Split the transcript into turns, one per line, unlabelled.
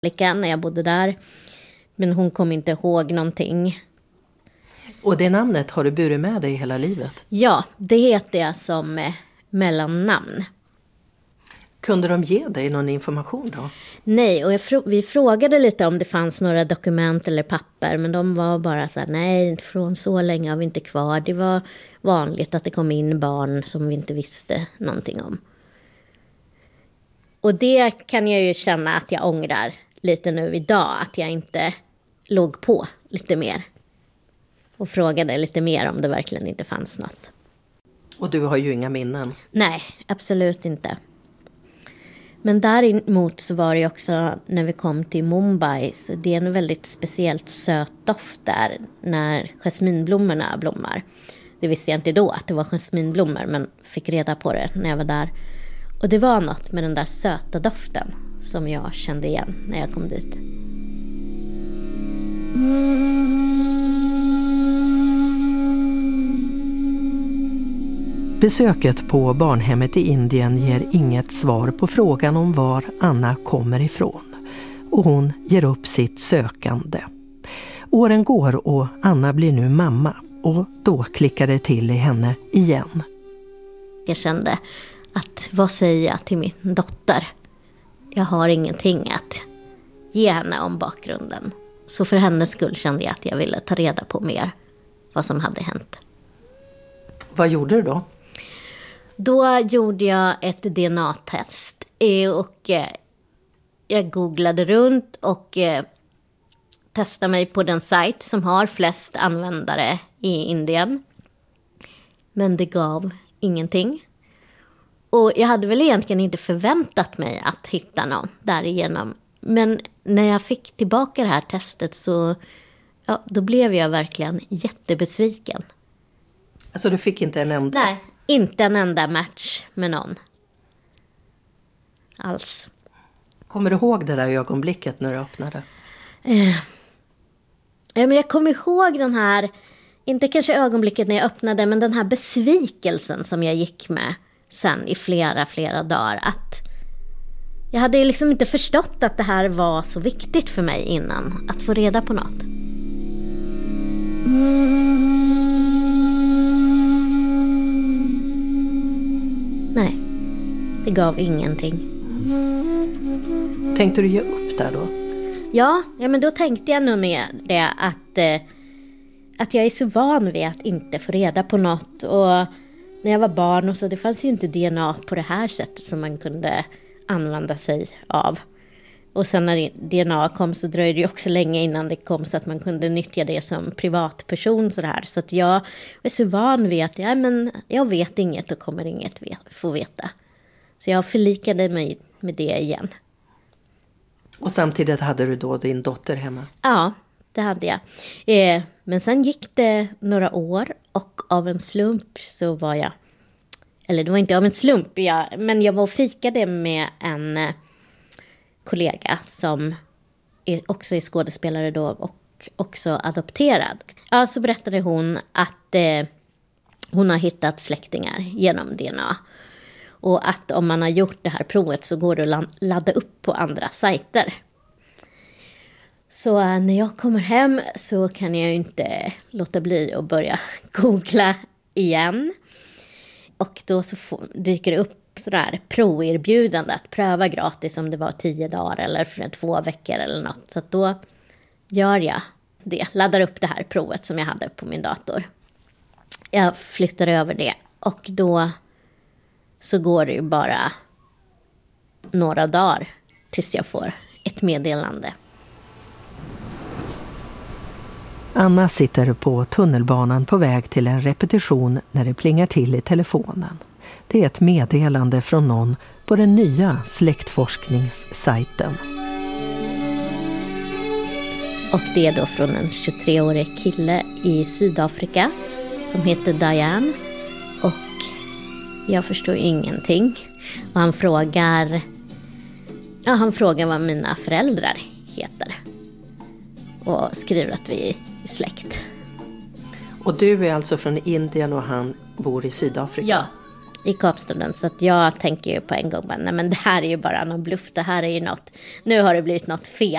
när jag bodde där. Men hon kom inte ihåg någonting.
Och det namnet har du burit med dig hela livet?
Ja, det heter jag som mellannamn.
Kunde de ge dig någon information då?
Nej, och vi frågade lite om det fanns några dokument eller papper. Men de var bara så här, nej, från så länge har vi inte kvar. Det var vanligt att det kom in barn som vi inte visste någonting om. Och det kan jag ju känna att jag ångrar lite nu idag. Att jag inte låg på lite mer. Och frågade lite mer om det verkligen inte fanns något.
Och du har ju inga minnen?
Nej, absolut inte. Men däremot så var det också när vi kom till Mumbai. Så det är en väldigt speciellt söt doft där när jasminblommorna blommar. Det visste jag inte då att det var jasminblommor, men fick reda på det när jag var där. Och det var något med den där söta doften som jag kände igen när jag kom dit.
Besöket på barnhemmet i Indien ger inget svar på frågan om var Anna kommer ifrån. Och hon ger upp sitt sökande. Åren går och Anna blir nu mamma. Och då klickar det till i henne igen.
Jag kände att vad säger jag till min dotter? Jag har ingenting att ge henne om bakgrunden. Så för hennes skull kände jag att jag ville ta reda på mer vad som hade hänt.
Vad gjorde du då?
Då gjorde jag ett DNA-test och jag googlade runt och testade mig på den sajt som har flest användare i Indien. Men det gav ingenting. Och jag hade väl egentligen inte förväntat mig att hitta någon därigenom. Men när jag fick tillbaka det här testet så då blev jag verkligen jättebesviken.
Alltså du fick inte en enda?
Nej, inte en enda match med någon. Alls.
Kommer du ihåg det där ögonblicket när du öppnade?
Ja, men jag kommer ihåg den här, inte kanske ögonblicket när jag öppnade, men den här besvikelsen som jag gick med sen i flera dagar. Att jag hade liksom inte förstått att det här var så viktigt för mig innan, att få reda på något. Nej, det gav ingenting.
Tänkte du ge upp där då?
Ja, men då tänkte jag nog med det att jag är så van vid att inte få reda på något. Och när jag var barn och så, det fanns ju inte DNA på det här sättet som man kunde använda sig av. Och sen när DNA kom så dröjde det också länge innan det kom så att man kunde nyttja det som privatperson. Så att jag är så van vid att jag vet inget och kommer inget få veta. Så jag förlikade mig med det igen.
Och samtidigt hade du då din dotter hemma?
Ja, det hade jag. Men sen gick det några år och av en slump så var jag... Eller det var inte av en slump, men jag var och fikade med en kollega som också är skådespelare då och också adopterad. Ja, så berättade hon att hon har hittat släktingar genom DNA. Och att om man har gjort det här provet så går det att ladda upp på andra sajter. Så när jag kommer hem så kan jag ju inte låta bli att börja googla igen. Och då så dyker det upp sådär proverbjudande att pröva gratis om det var 10 dagar eller för 2 veckor eller något. Så att då gör jag det, laddar upp det här provet som jag hade på min dator. Jag flyttar över det och då så går det ju bara några dagar tills jag får ett meddelande.
Anna sitter på tunnelbanan på väg till en repetition när det plingar till i telefonen. Det är ett meddelande från någon på den nya släktforskningssajten.
Och det är då från en 23-årig kille i Sydafrika som heter Diane. Och jag förstår ingenting. Och han frågar vad mina föräldrar heter. Och skriver att vi är släkt.
Och du är alltså från Indien och han bor i Sydafrika?
Ja, i Kapstaden. Så att jag tänker ju på en gång, nej men det här är ju bara någon bluff. Det här är ju något, nu har det blivit något fel.